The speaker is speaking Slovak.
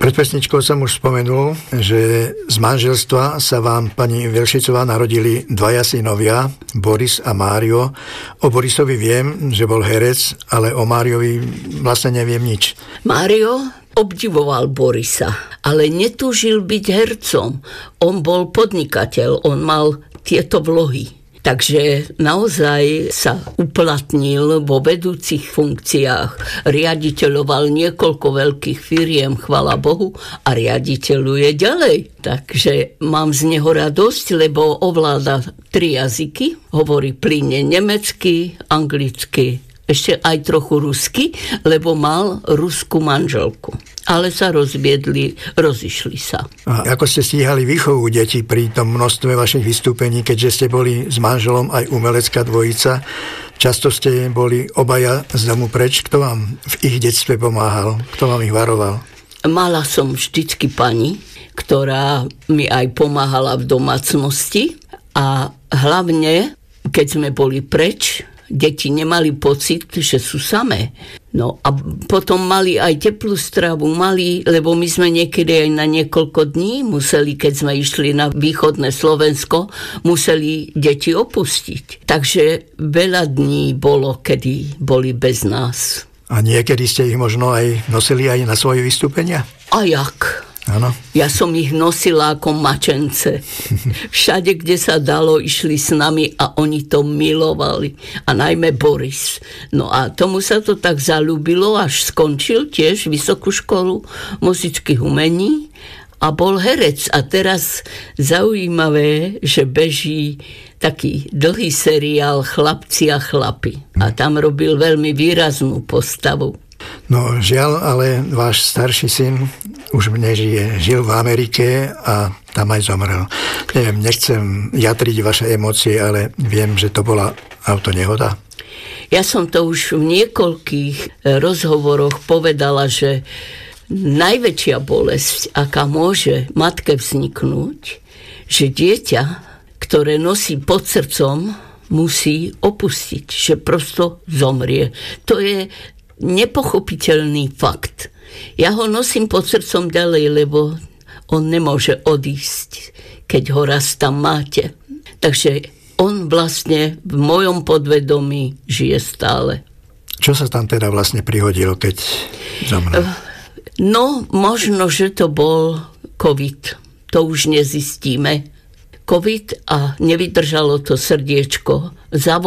Pred pesničkou som už spomenul, že z manželstva sa vám, pani Velšicová, narodili dvaja synovia, Boris a Mário. O Borisovi viem, že bol herec, ale o Máriovi vlastne neviem nič. Mário obdivoval Borisa, ale netúžil byť hercom. On bol podnikateľ, on mal tieto vlohy. Takže naozaj sa uplatnil vo vedúcich funkciách, riaditeľoval niekoľko veľkých firiem, chvala Bohu, a riaditeľuje ďalej. Takže mám z neho radosť, lebo ovláda 3 jazyky, hovorí plynne nemecky, anglicky, ešte aj trochu rusky, lebo mal ruskú manželku. Ale sa rozišli sa. A ako ste stíhali výchovu detí pri tom množstve vašich vystúpení, keďže ste boli s manželom aj umelecká dvojica? Často ste boli obaja z domu preč. Kto vám v ich detstve pomáhal? Kto vám ich varoval? Mala som vždycky pani, ktorá mi aj pomáhala v domácnosti a hlavne, keď sme boli preč, deti nemali pocit, že sú samé. No a potom mali aj teplú stravu, lebo my sme niekedy aj na niekoľko dní museli, keď sme išli na východné Slovensko, museli deti opustiť. Takže veľa dní bolo, kedy boli bez nás. A niekedy ste ich možno aj nosili aj na svoje vystúpenia? A jak? Áno. Ja som ich nosila ako mačence. Všade, kde sa dalo, išli s nami a oni to milovali. A najmä Boris. No a tomu sa to tak zaľúbilo, až skončil tiež vysokú školu muzických umení a bol herec. A teraz zaujímavé, že beží taký dlhý seriál Chlapci a chlapi. A tam robil veľmi výraznú postavu. No žiaľ, ale váš starší syn už nežije. Žil v Amerike a tam aj zomrel. Neviem, nechcem jatriť vaše emócie, ale viem, že to bola autonehoda. Ja som to už v niekoľkých rozhovoroch povedala, že najväčšia bolesť, aká môže matke vzniknúť, že dieťa, ktoré nosí pod srdcom, musí opustiť, že prosto zomrie. To je nepochopiteľný fakt. Ja ho nosím pod srdcom ďalej, lebo on nemôže odísť, keď ho raz tam máte. Takže on vlastne v mojom podvedomí žije stále. Čo sa tam teda vlastne prihodilo, keď zomrel? No, možno, že to bol COVID. To už nezistíme. COVID a nevydržalo to srdiečko.